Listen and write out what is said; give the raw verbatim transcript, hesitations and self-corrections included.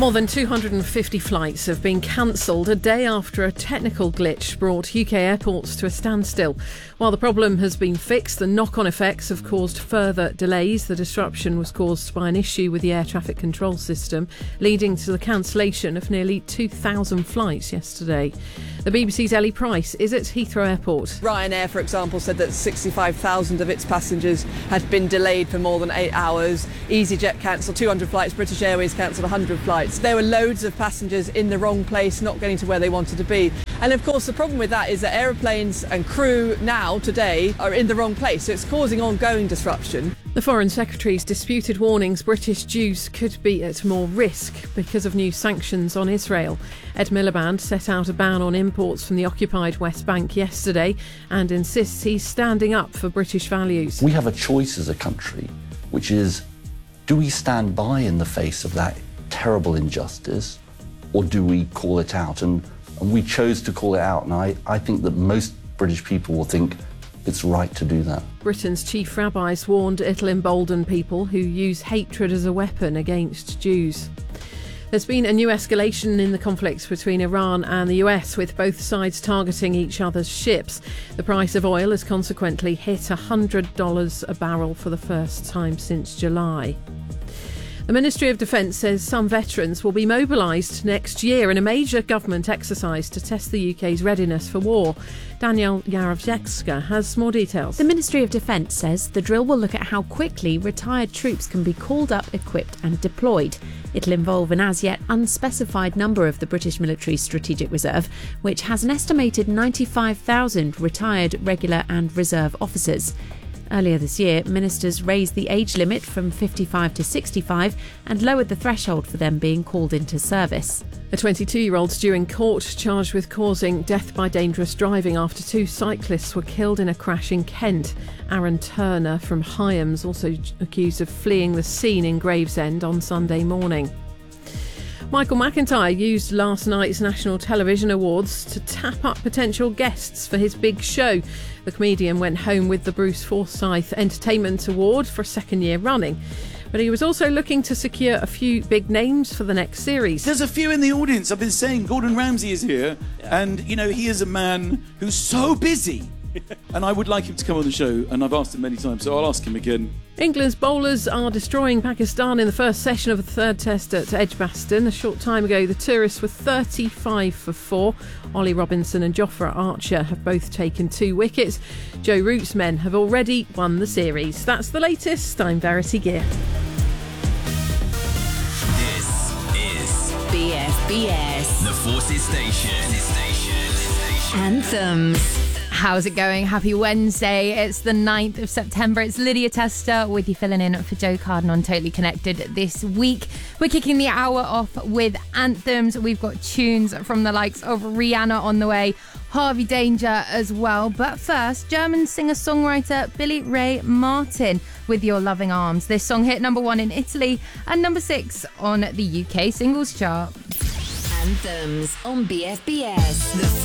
More than two hundred fifty flights have been cancelled a day after a technical glitch brought U K airports to a standstill. While the problem has been fixed, the knock-on effects have caused further delays. The disruption was caused by an issue with the air traffic control system, leading to the cancellation of nearly two thousand flights yesterday. The B B C's Ellie Price is at Heathrow Airport. Ryanair, for example, said that sixty-five thousand of its passengers had been delayed for more than eight hours. EasyJet cancelled two hundred flights, British Airways cancelled one hundred flights. There were loads of passengers in the wrong place, not getting to where they wanted to be. And of course, the problem with that is that aeroplanes and crew now, today, are in the wrong place, so it's causing ongoing disruption. The Foreign Secretary's disputed warnings British Jews could be at more risk because of new sanctions on Israel. Ed Miliband set out a ban on imports from the occupied West Bank yesterday and insists he's standing up for British values. We have a choice as a country, which is, do we stand by in the face of that terrible injustice, or do we call it out? And, and we chose to call it out, and I, I think that most British people will think it's right to do that. Britain's chief rabbis warned it'll embolden people who use hatred as a weapon against Jews. There's been a new escalation in the conflict between Iran and the U S, with both sides targeting each other's ships. The price of oil has consequently hit one hundred dollars a barrel for the first time since July. The Ministry of Defence says some veterans will be mobilised next year in a major government exercise to test the U K's readiness for war. Danielle Yarovecka has more details. The Ministry of Defence says the drill will look at how quickly retired troops can be called up, equipped and deployed. It'll involve an as-yet unspecified number of the British Military's Strategic Reserve, which has an estimated ninety-five thousand retired, regular and reserve officers. Earlier this year, ministers raised the age limit from fifty-five to sixty-five and lowered the threshold for them being called into service. A twenty-two-year-old's due in court, charged with causing death by dangerous driving after two cyclists were killed in a crash in Kent. Aaron Turner from Hyams also accused of fleeing the scene in Gravesend on Sunday morning. Michael McIntyre used last night's National Television Awards to tap up potential guests for his big show. The comedian went home with the Bruce Forsyth Entertainment Award for a second year running. But he was also looking to secure a few big names for the next series. There's a few in the audience. I've been saying Gordon Ramsay is here. Yeah. And, you know, he is a man who's so busy. And I would like him to come on the show, and I've asked him many times, so I'll ask him again. England's bowlers are destroying Pakistan in the first session of the third test at Edgbaston. A short time ago, the tourists were thirty-five for four. Ollie Robinson and Jofra Archer have both taken two wickets. Joe Root's men have already won the series. That's the latest. I'm Verity Gear. This is B F B S, the Forces Station. Anthems. How's it going? Happy Wednesday. It's the ninth of September. It's Lydia Tester with you filling in for Joe Carden on Totally Connected this week. We're kicking the hour off with anthems. We've got tunes from the likes of Rihanna on the way, Harvey Danger as well. But first, German singer-songwriter Billy Ray Martin with Your Loving Arms. This song hit number one in Italy and number six on the U K singles chart. Anthems on B F B S. The